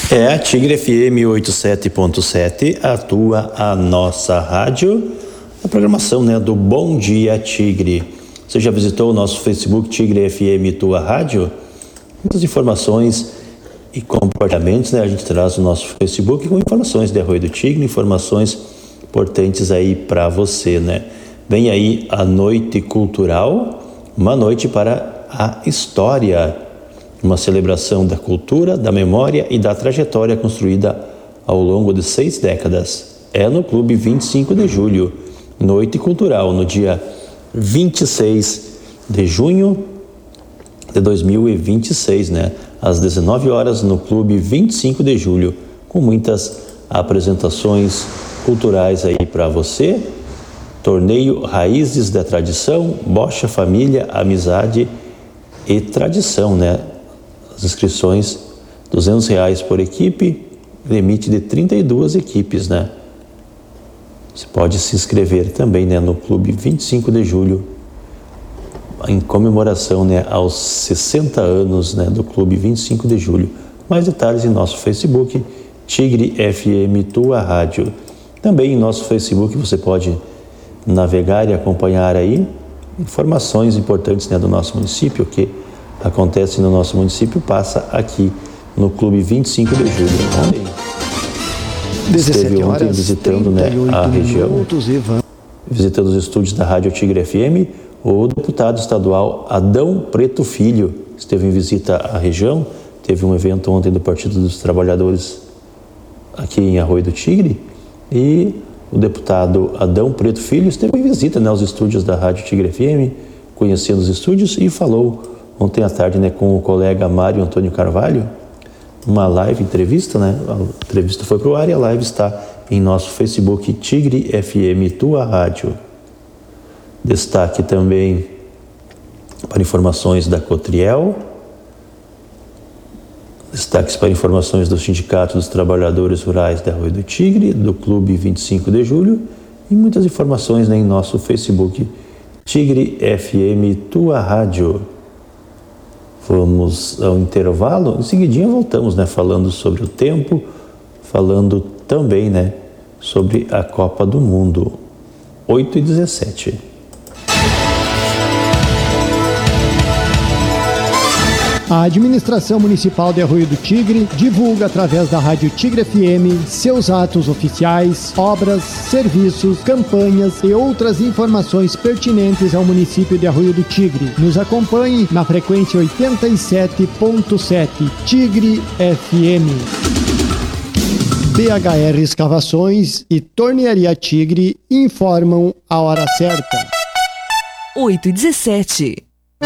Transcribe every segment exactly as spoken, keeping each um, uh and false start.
É a Tigre F M oitenta e sete ponto sete, atua a nossa rádio, a programação, né, do Bom Dia Tigre. Você já visitou o nosso Facebook Tigre F M Tua Rádio? Muitas informações e comportamentos, né, a gente traz no nosso Facebook com informações de Arroio do Tigre, informações importantes aí para você, né? Vem aí a Noite Cultural, uma noite para a história. Uma celebração da cultura, da memória e da trajetória construída ao longo de seis décadas. É no Clube vinte e cinco de julho, Noite Cultural, no dia vinte e seis de junho de dois mil e vinte e seis, né? Às dezenove horas, no Clube vinte e cinco de julho, com muitas apresentações culturais aí para você. Torneio Raízes da Tradição, Bocha Família, Amizade e Tradição, né? As inscrições, duzentos reais por equipe, limite de trinta e duas equipes, né? Você pode se inscrever também, né, no Clube vinte e cinco de julho, em comemoração, né, aos sessenta anos, né, do Clube vinte e cinco de julho. Mais detalhes em nosso Facebook, Tigre F M Tua Rádio. Também em nosso Facebook você pode navegar e acompanhar aí informações importantes, né, do nosso município, que acontece no nosso município, passa aqui no Clube vinte e cinco de julho. Ontem esteve ontem visitando, né, a região, visitando os estúdios da Rádio Tigre F M, o deputado estadual Adão Preto Filho esteve em visita à região. Teve um evento ontem do Partido dos Trabalhadores aqui em Arroio do Tigre e o deputado Adão Preto Filho esteve em visita, né, aos estúdios da Rádio Tigre F M, conhecendo os estúdios e falou ontem à tarde, né, com o colega Mário Antônio Carvalho, uma live entrevista, né? A entrevista foi para o ar e a live está em nosso Facebook Tigre F M Tua Rádio. Destaque também para informações da Cotriel, destaques para informações do Sindicato dos Trabalhadores Rurais de Arroio do Tigre, do Clube vinte e cinco de julho e muitas informações, né, em nosso Facebook Tigre F M Tua Rádio. Vamos ao intervalo, em seguidinho voltamos, né, falando sobre o tempo, falando também, né, sobre a Copa do Mundo. oito e dezessete. A Administração Municipal de Arroio do Tigre divulga através da Rádio Tigre F M seus atos oficiais, obras, serviços, campanhas e outras informações pertinentes ao município de Arroio do Tigre. Nos acompanhe na frequência oitenta e sete ponto sete Tigre F M. B H R Escavações e Tornearia Tigre informam a hora certa. oito e dezessete.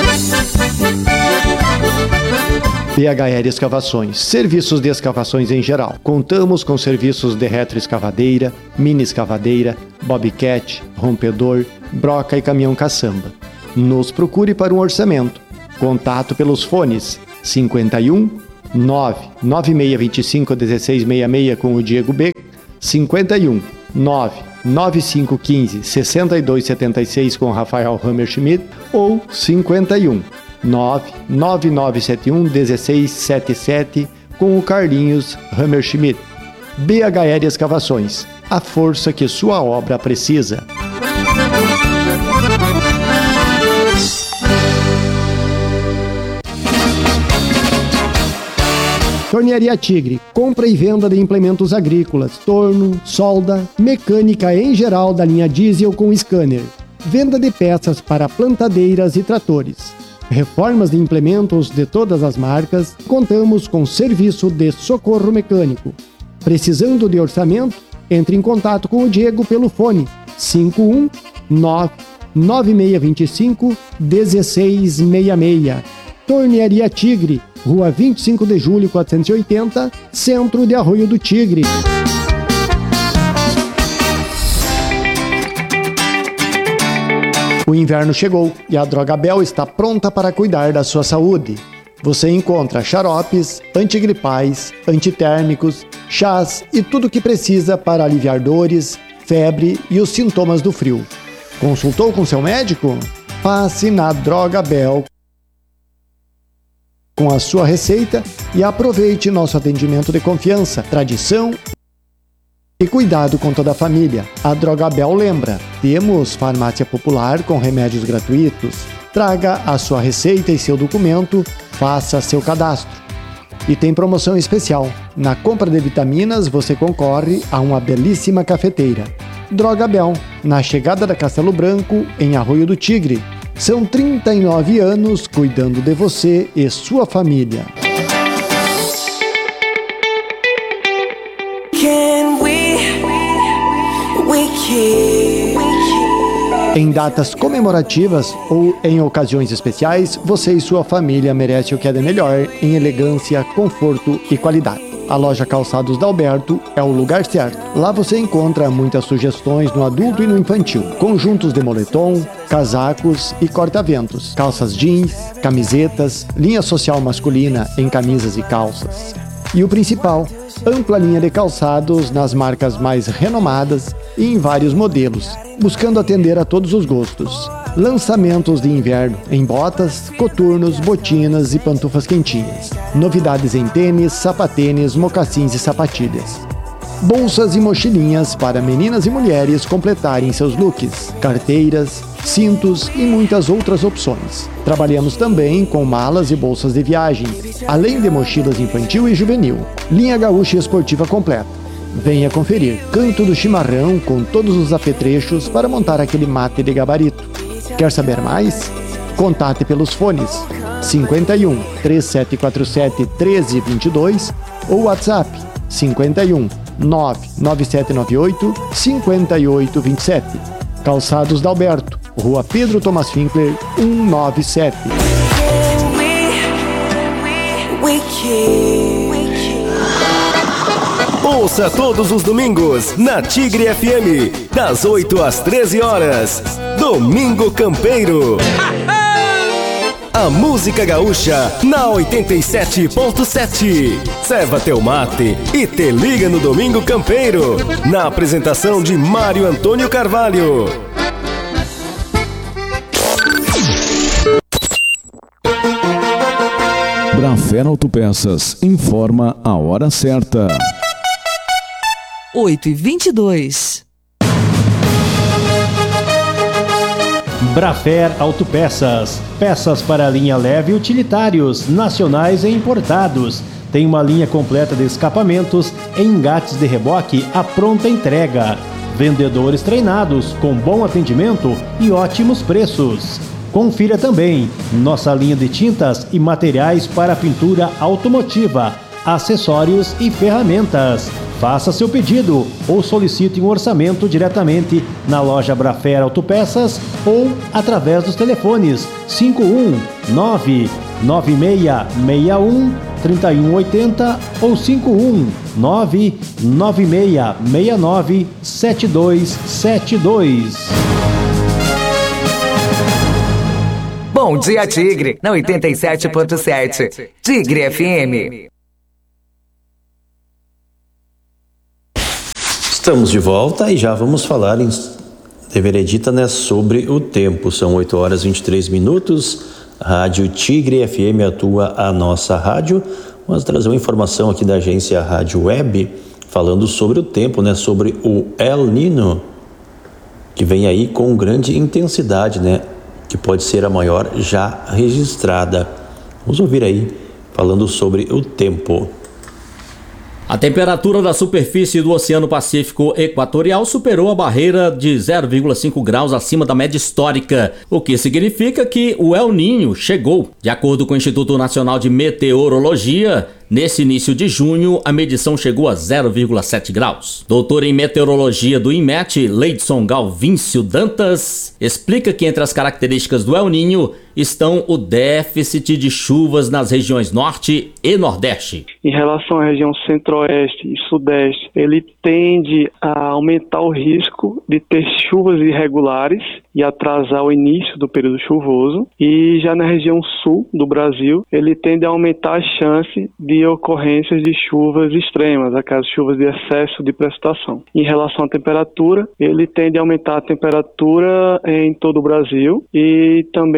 B H R Escavações, serviços de escavações em geral. Contamos com serviços de retroescavadeira, mini escavadeira, bobcat, rompedor, broca e caminhão caçamba. Nos procure para um orçamento. Contato pelos fones cinquenta e um, nove nove seis dois cinco um seis seis seis com o Diego B, cinquenta e um, nove nove cinco um cinco seis dois sete seis com Rafael Hammerschmidt ou cinquenta e um, nove nove nove sete um um seis sete sete com o Carlinhos Hammerschmidt. B H R Escavações, a força que sua obra precisa. Tornearia Tigre, compra e venda de implementos agrícolas, torno, solda, mecânica em geral da linha diesel com scanner, venda de peças para plantadeiras e tratores, reformas de implementos de todas as marcas. Contamos com serviço de socorro mecânico. Precisando de orçamento? Entre em contato com o Diego pelo fone cinco um nove nove seis dois cinco um seis seis seis. Tornearia Tigre, Rua vinte e cinco de julho, quatrocentos e oitenta, Centro de Arroio do Tigre. O inverno chegou e a Drogabel está pronta para cuidar da sua saúde. Você encontra xaropes, antigripais, antitérmicos, chás e tudo o que precisa para aliviar dores, febre e os sintomas do frio. Consultou com seu médico? Passe na Drogabel. com a sua receita e aproveite nosso atendimento de confiança, tradição e cuidado com toda a família. A Drogabel lembra, temos farmácia popular com remédios gratuitos. Traga a sua receita e seu documento, faça seu cadastro. E tem promoção especial. Na compra de vitaminas você concorre a uma belíssima cafeteira. Drogabel, na chegada da Castelo Branco, em Arroio do Tigre. São trinta e nove anos cuidando de você e sua família. Can we, we can. Em datas comemorativas ou em ocasiões especiais, você e sua família merecem o que é de melhor em elegância, conforto e qualidade. A loja Calçados Dalberto é o lugar certo. Lá você encontra muitas sugestões no adulto e no infantil. Conjuntos de moletom, casacos e corta-ventos, calças jeans, camisetas, linha social masculina em camisas e calças. E o principal, ampla linha de calçados nas marcas mais renomadas e em vários modelos, buscando atender a todos os gostos. Lançamentos de inverno em botas, coturnos, botinas e pantufas quentinhas. Novidades em tênis, sapatênis, mocassins e sapatilhas. Bolsas e mochilinhas para meninas e mulheres completarem seus looks, carteiras, cintos e muitas outras opções. Trabalhamos também com malas e bolsas de viagem, além de mochilas infantil e juvenil. Linha gaúcha esportiva completa. Venha conferir Canto do Chimarrão com todos os apetrechos para montar aquele mate de gabarito. Quer saber mais? Contate pelos fones cinquenta e um, três sete quatro sete, treze vinte e dois ou WhatsApp cinquenta e um, nove nove sete nove oito, cinco oito dois sete. Calçados Dalberto, Rua Pedro Thomas Finkler, cento e noventa e sete. Ouça todos os domingos na Tigre F M, das oito às treze horas. Domingo Campeiro. A música gaúcha na oitenta e sete ponto sete. Serva teu mate e te liga no Domingo Campeiro. Na apresentação de Mário Antônio Carvalho. Brafer Autopeças informa a hora certa. oito e vinte e dois. Brafer Autopeças, peças para a linha leve e utilitários, nacionais e importados. Tem uma linha completa de escapamentos, engates de reboque à pronta entrega. Vendedores treinados, com bom atendimento e ótimos preços. Confira também nossa linha de tintas e materiais para pintura automotiva, acessórios e ferramentas. Faça seu pedido ou solicite um orçamento diretamente na loja Brafer Autopeças ou através dos telefones cinco um nove, nove seis seis um, três um oito zero ou cinco um nove, nove seis seis nove, sete dois sete dois. Bom dia, Tigre, na oitenta e sete ponto sete. Tigre F M. Estamos de volta e já vamos falar em de veredita, né, sobre o tempo. São oito horas e vinte e três minutos. Rádio Tigre F M atua a nossa rádio. Vamos trazer uma informação aqui da agência Rádio Web falando sobre o tempo, né, sobre o El Niño, que vem aí com grande intensidade, né, que pode ser a maior já registrada. Vamos ouvir aí falando sobre o tempo. A temperatura da superfície do Oceano Pacífico Equatorial superou a barreira de zero vírgula cinco graus acima da média histórica, o que significa que o El Niño chegou. De acordo com o Instituto Nacional de Meteorologia, nesse início de junho, a medição chegou a zero vírgula sete graus. Doutor em meteorologia do INMET, Leidson Galvíncio Dantas, explica que entre as características do El Niño estão o déficit de chuvas nas regiões norte e nordeste. Em relação à região centro-oeste e sudeste, ele tende a aumentar o risco de ter chuvas irregulares e atrasar o início do período chuvoso. E já na região sul do Brasil, ele tende a aumentar a chance de ocorrências de chuvas extremas, aquelas chuvas de excesso de precipitação. Em relação à temperatura, ele tende a aumentar a temperatura em todo o Brasil e também em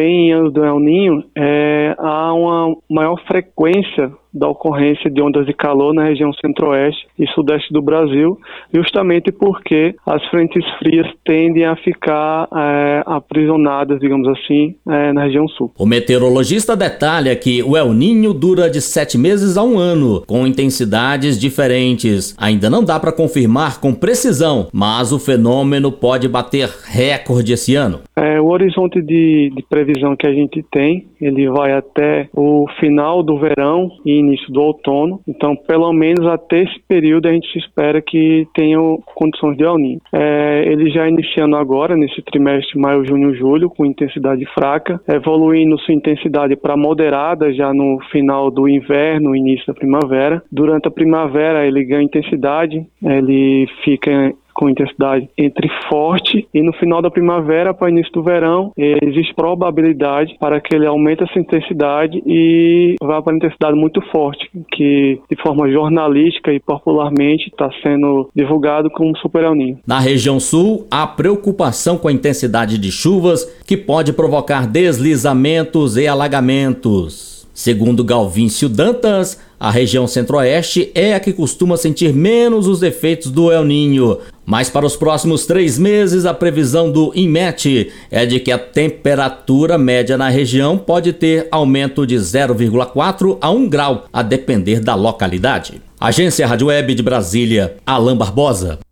do El Niño, é, há uma maior frequência da ocorrência de ondas de calor na região centro-oeste e sudeste do Brasil, justamente porque as frentes frias tendem a ficar é, aprisionadas, digamos assim, é, na região sul. O meteorologista detalha que o El Niño dura de sete meses a um ano, com intensidades diferentes. Ainda não dá para confirmar com precisão, mas o fenômeno pode bater recorde esse ano. É, o horizonte de, de previsão que a gente tem, ele vai até o final do verão e início do outono, então pelo menos até esse período a gente espera que tenham condições de El Niño. É, ele já iniciando agora, nesse trimestre maio, junho, julho, com intensidade fraca, evoluindo sua intensidade para moderada já no final do inverno, início da primavera. Durante a primavera ele ganha intensidade, ele fica com intensidade entre forte e no final da primavera para o início do verão existe probabilidade para que ele aumente essa intensidade e vá para a intensidade muito forte, que de forma jornalística e popularmente está sendo divulgado como Super El Niño. Na região sul, há preocupação com a intensidade de chuvas que pode provocar deslizamentos e alagamentos. Segundo Galvíncio Dantas, a região centro-oeste é a que costuma sentir menos os efeitos do El Niño. Mas para os próximos três meses, a previsão do INMET é de que a temperatura média na região pode ter aumento de zero vírgula quatro a um grau, a depender da localidade. Agência Rádio Web de Brasília, Alain Barbosa.